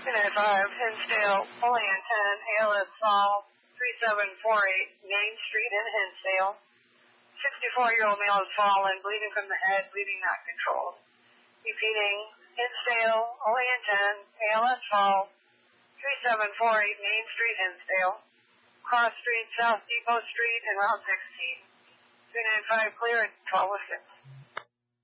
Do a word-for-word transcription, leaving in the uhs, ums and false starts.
two nine five, Hinsdale, Olean ten, A L S fall, three seven four eight, Main Street in Hinsdale. sixty-four-year-old male has fallen, bleeding from the head, bleeding not controlled. Repeating, Hinsdale, Olean ten, A L S fall, three seven four eight, Main Street, Hinsdale. Cross Street, South Depot Street, and Route sixteen. two nine five clear at twelve oh six.